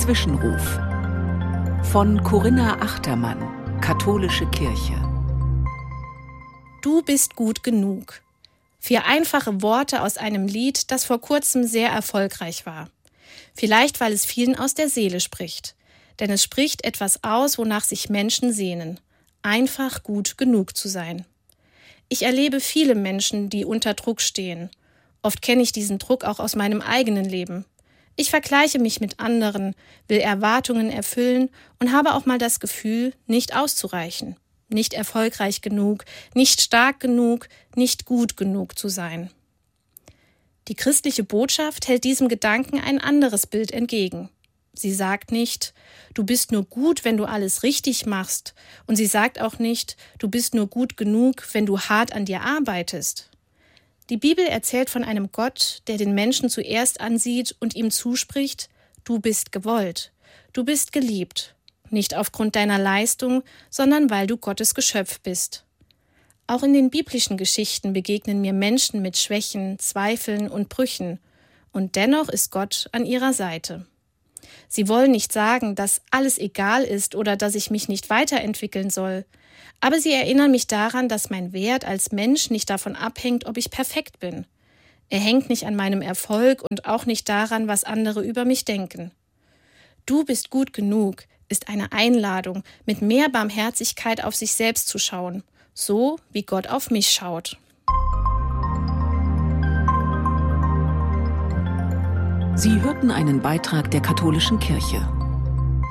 Zwischenruf von Corinna Achtermann, Katholische Kirche. Du bist gut genug. 4 einfache Worte aus einem Lied, das vor kurzem sehr erfolgreich war. Vielleicht, weil es vielen aus der Seele spricht. Denn es spricht etwas aus, wonach sich Menschen sehnen. Einfach gut genug zu sein. Ich erlebe viele Menschen, die unter Druck stehen. Oft kenne ich diesen Druck auch aus meinem eigenen Leben. Ich vergleiche mich mit anderen, will Erwartungen erfüllen und habe auch mal das Gefühl, nicht auszureichen, nicht erfolgreich genug, nicht stark genug, nicht gut genug zu sein. Die christliche Botschaft hält diesem Gedanken ein anderes Bild entgegen. Sie sagt nicht, du bist nur gut, wenn du alles richtig machst, und sie sagt auch nicht, du bist nur gut genug, wenn du hart an dir arbeitest. Die Bibel erzählt von einem Gott, der den Menschen zuerst ansieht und ihm zuspricht, du bist gewollt, du bist geliebt, nicht aufgrund deiner Leistung, sondern weil du Gottes Geschöpf bist. Auch in den biblischen Geschichten begegnen mir Menschen mit Schwächen, Zweifeln und Brüchen, und dennoch ist Gott an ihrer Seite. Sie wollen nicht sagen, dass alles egal ist oder dass ich mich nicht weiterentwickeln soll, aber sie erinnern mich daran, dass mein Wert als Mensch nicht davon abhängt, ob ich perfekt bin. Er hängt nicht an meinem Erfolg und auch nicht daran, was andere über mich denken. Du bist gut genug ist eine Einladung, mit mehr Barmherzigkeit auf sich selbst zu schauen, so wie Gott auf mich schaut. Sie hörten einen Beitrag der Katholischen Kirche.